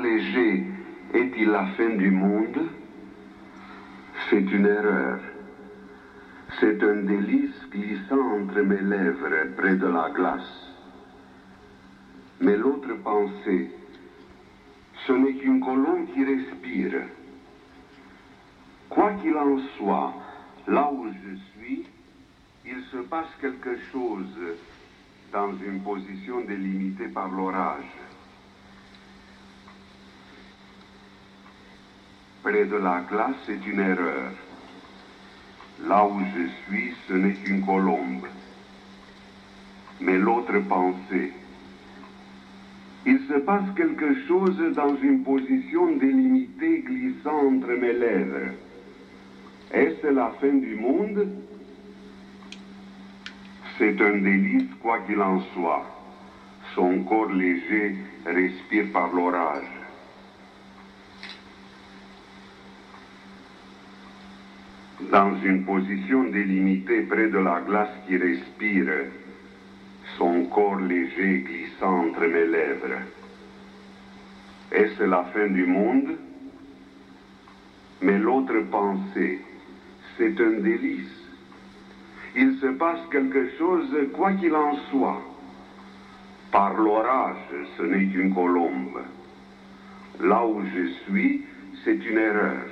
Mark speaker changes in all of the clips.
Speaker 1: léger est-il la fin du monde? C'est une erreur. C'est un délice glissant entre mes lèvres près de la glace. Mais l'autre pensée, ce n'est qu'une colombe qui respire. Quoi qu'il en soit, là où je suis, il se passe quelque chose dans une position délimitée par l'orage. Près de la glace, c'est une erreur. Là où je suis, ce n'est qu'une colombe. Mais l'autre pensée, il se passe quelque chose dans une position délimitée glissant entre mes lèvres. Est-ce la fin du monde? C'est un délice, quoi qu'il en soit. Son corps léger respire par l'orage. Dans une position délimitée près de la glace qui respire, son corps léger glissant entre mes lèvres. Est-ce la fin du monde? Mais l'autre pensée, c'est un délice. Il se passe quelque chose, quoi qu'il en soit. Par l'orage, ce n'est qu'une colombe. Là où je suis, c'est une erreur.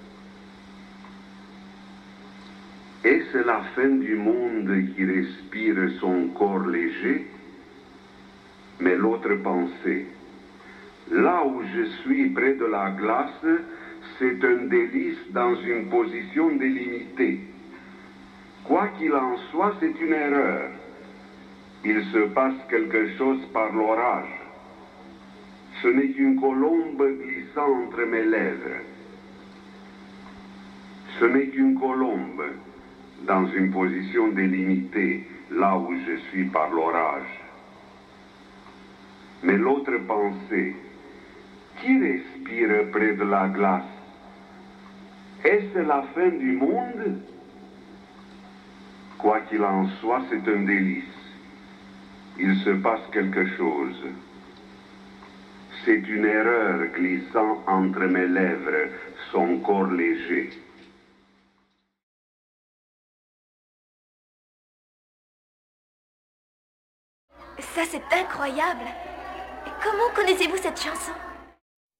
Speaker 1: Est-ce la fin du monde qui respire son corps léger? Mais l'autre pensée, là où je suis près de la glace, c'est un délice dans une position délimitée. Quoi qu'il en soit, c'est une erreur. Il se passe quelque chose par l'orage. Ce n'est qu'une colombe glissant entre mes lèvres. Ce n'est qu'une colombe dans une position délimitée, là où je suis par l'orage. Mais l'autre pensée, qui respire près de la glace? Est-ce la fin du monde? Quoi qu'il en soit, c'est un délice. Il se passe quelque chose. C'est une erreur glissant entre mes lèvres, son corps léger.
Speaker 2: Ça, c'est incroyable. Comment connaissez-vous cette chanson?